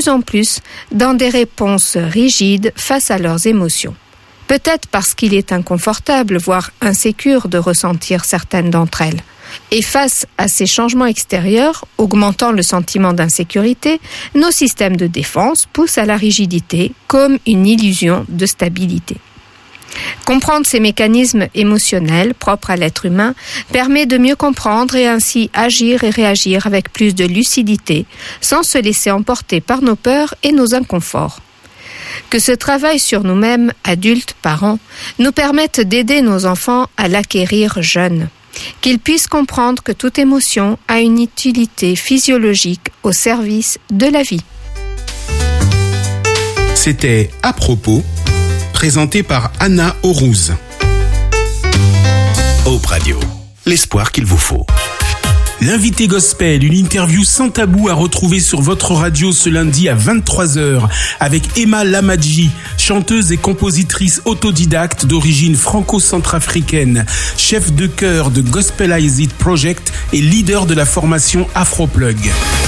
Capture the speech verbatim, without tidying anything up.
plus en plus dans des réponses rigides face à leurs émotions. Peut-être parce qu'il est inconfortable, voire insécure de ressentir certaines d'entre elles. Et face à ces changements extérieurs, augmentant le sentiment d'insécurité, nos systèmes de défense poussent à la rigidité comme une illusion de stabilité. Comprendre ces mécanismes émotionnels propres à l'être humain permet de mieux comprendre et ainsi agir et réagir avec plus de lucidité, sans se laisser emporter par nos peurs et nos inconforts. Que ce travail sur nous-mêmes, adultes, parents, nous permette d'aider nos enfants à l'acquérir jeunes. Qu'ils puissent comprendre que toute émotion a une utilité physiologique au service de la vie. C'était À propos, présenté par Anna Aurouz. Hope Radio, l'espoir qu'il vous faut. L'invité gospel, une interview sans tabou à retrouver sur votre radio ce lundi à vingt-trois heures avec Emma Lamadji, chanteuse et compositrice autodidacte d'origine franco-centrafricaine, chef de chœur de Gospelize It Project et leader de la formation Afroplug.